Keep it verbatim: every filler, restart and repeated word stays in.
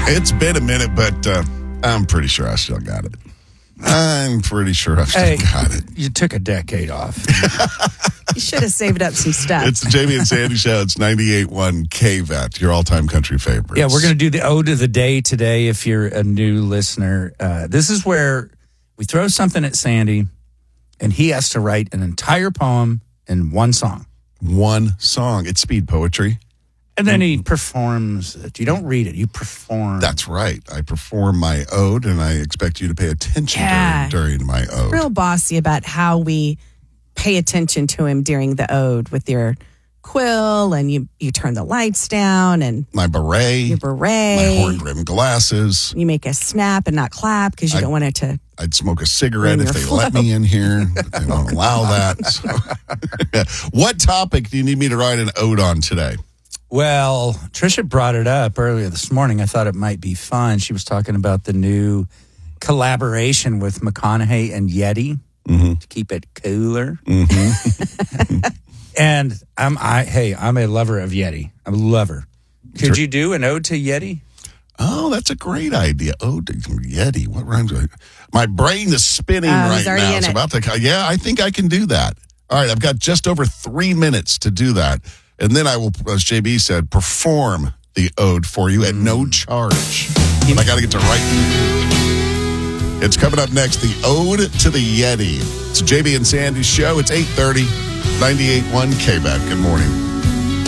It's been a minute, but uh, I'm pretty sure I still got it. I'm pretty sure I still Hey, got it. You took a decade off. You should have saved up some stuff. It's the Jamie and Sandy Show. It's ninety-eight point one K V A T, your all-time country favorites. Yeah, we're going to do the ode of the day today if you're a new listener. Uh, this is where we throw something at Sandy, and he has to write an entire poem in one song. One song. It's speed poetry. And then he performs it. You don't read it, you perform. That's right. I perform my ode, and I expect you to pay attention Yeah. during, during my ode. Real bossy about how we pay attention to him during the ode with your quill, and you, you turn the lights down, and My beret. your beret. My horn-rimmed glasses. You make a snap and not clap because you I- don't want it to. I'd smoke a cigarette Bring if your they let me in here. They won't allow that. So. What topic do you need me to write an ode on today? Well, Trisha brought it up earlier this morning. I thought it might be fun. She was talking about the new collaboration with McConaughey and Yeti Mm-hmm. to keep it cooler. Mm-hmm. And I'm, I, hey, I'm a lover of Yeti. I'm a lover. Could you do an ode to Yeti? Oh, that's a great idea. Oh, Yeti. What rhymes with it? My brain is spinning Oh, right he's already now. in It's it. about to. Yeah, I think I can do that. All right, I've got just over three minutes to do that, and then I will, as J B said, perform the ode for you at no charge. But I got to get to writing. It's coming up next. The ode to the Yeti. It's a J B and Sandy show. It's eight thirty, ninety-eight point one K V A T. Good morning.